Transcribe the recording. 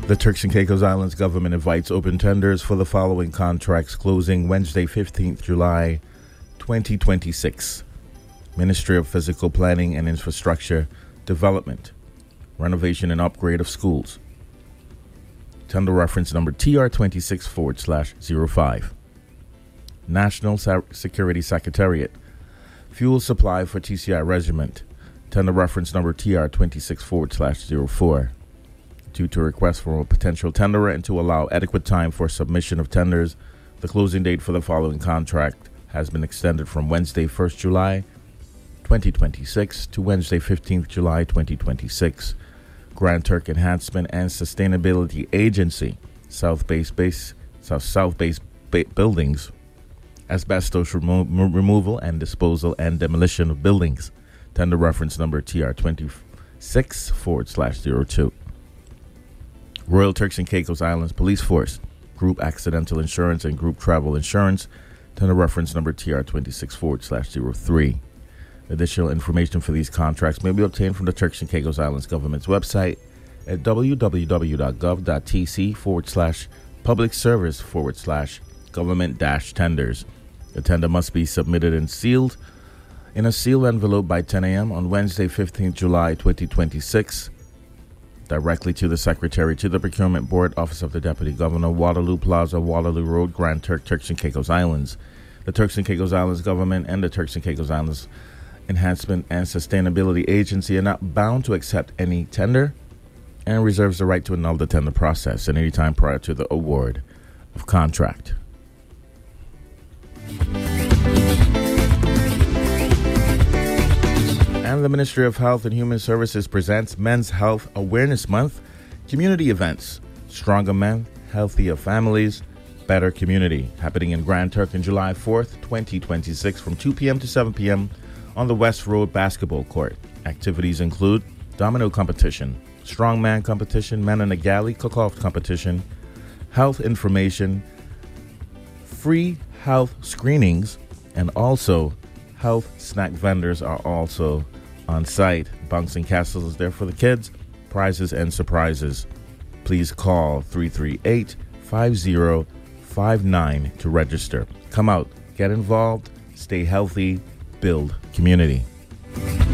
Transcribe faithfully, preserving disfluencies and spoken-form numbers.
The Turks and Caicos Islands government invites open tenders for the following contracts closing Wednesday, fifteenth of July, twenty twenty-six. Ministry of Physical Planning and Infrastructure Development, renovation and upgrade of schools. Tender reference number T R twenty-six forward slash zero five. National Security Secretariat, fuel supply for T C I Regiment. Tender reference number T R twenty-six forward slash zero four. Due to request from a potential tenderer and to allow adequate time for submission of tenders, the closing date for the following contract has been extended from Wednesday, first of July, twenty twenty-six to Wednesday, fifteenth of July, twenty twenty-six. Grand Turk Enhancement and Sustainability Agency, South Base Base, South South Base ba- Buildings, asbestos remo- removal and disposal and demolition of buildings. Tender reference number T R twenty-six forward slash zero two. Royal Turks and Caicos Islands Police Force, Group Accidental Insurance and Group Travel Insurance. Tender reference number T R twenty-six forward slash zero three. Additional information for these contracts may be obtained from the Turks and Caicos Islands government's website at www.gov.tc forward slash public service forward slash government dash tenders. The tender must be submitted and sealed in a sealed envelope by ten a.m. on Wednesday, fifteenth of July, twenty twenty-six. Directly to the Secretary, to the Procurement Board, Office of the Deputy Governor, Waterloo Plaza, Waterloo Road, Grand Turk, Turks and Caicos Islands. The Turks and Caicos Islands government and the Turks and Caicos Islands Enhancement and Sustainability Agency are not bound to accept any tender and reserves the right to annul the tender process at any time prior to the award of contract. And the Ministry of Health and Human Services presents Men's Health Awareness Month community events. Stronger Men, Healthier Families, Better Community, happening in Grand Turk on July fourth, twenty twenty-six from two p.m. to seven p.m. on the West Road Basketball Court. Activities include domino competition, strongman competition, men in a galley cook-off competition, health information, free health screenings, and also health snack vendors are also on site. Bunks and Castles is there for the kids, prizes and surprises. Please call three three eight, five zero five nine to register. Come out, get involved, stay healthy, build community.